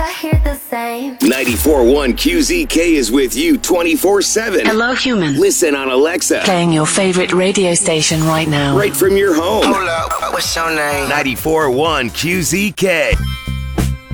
I hear the same. 94.1 QZK is with you 24/7. Hello, human. Listen on Alexa. Playing your favorite radio station right now. Right from your home. Hold up, what's your name? 94.1 QZK.